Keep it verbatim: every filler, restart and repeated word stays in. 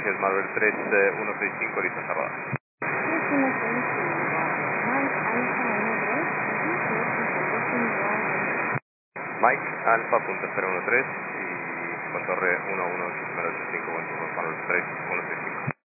gracias, Manuel tres uno seis cinco, lista cerrada. Mike Alfa punto cero uno tres y con torre uno uno ocho cero ocho cinco, Manuel tres uno seis cinco.